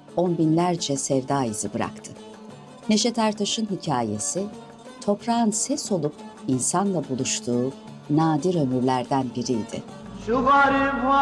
on binlerce sevda izi bıraktı. Neşet Ertaş'ın hikayesi, toprağın ses olup insanla buluştuğu nadir ömürlerden biriydi. Şu garip